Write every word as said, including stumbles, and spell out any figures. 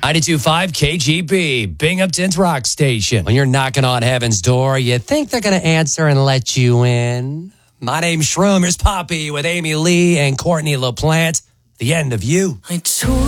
ninety-two point five K G B, Binghamton's rock station. When you're knocking on heaven's door, you think they're going to answer and let you in. My name's Shroom. Here's Poppy with Amy Lee and Courtney LaPlante. The end of you. I told